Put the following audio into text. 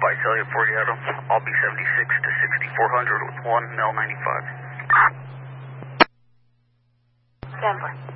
Visalia 40 Adam. I'll be 76 to 6400 with 1 Mel 95. Denver.